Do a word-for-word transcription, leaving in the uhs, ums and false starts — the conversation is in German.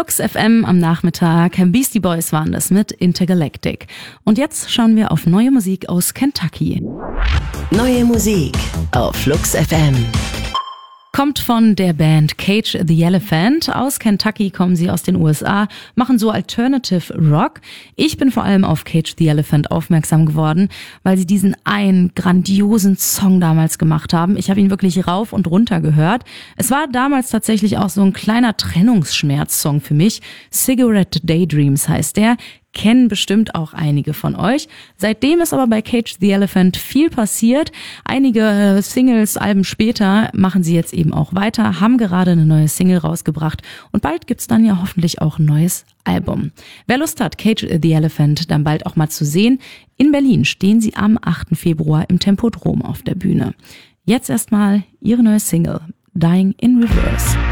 Flux F M am Nachmittag. Beastie Boys waren das mit Intergalactic. Und jetzt schauen wir auf neue Musik aus Kentucky. Neue Musik auf Flux F M. Kommt von der Band Cage the Elephant. Aus Kentucky kommen sie aus den U S A, machen so Alternative Rock. Ich bin vor allem auf Cage the Elephant aufmerksam geworden, weil sie diesen einen grandiosen Song damals gemacht haben. Ich habe ihn wirklich rauf und runter gehört. Es war damals tatsächlich auch so ein kleiner Trennungsschmerz-Song für mich. Cigarette Daydreams heißt der. Kennen bestimmt auch einige von euch. Seitdem ist aber bei Cage the Elephant viel passiert. Einige Singles, Alben später machen sie jetzt eben auch weiter, haben gerade eine neue Single rausgebracht und bald gibt's dann ja hoffentlich auch ein neues Album. Wer Lust hat, Cage the Elephant dann bald auch mal zu sehen, in Berlin stehen sie am achten Februar im Tempodrom auf der Bühne. Jetzt erstmal ihre neue Single, Dying in Reverse.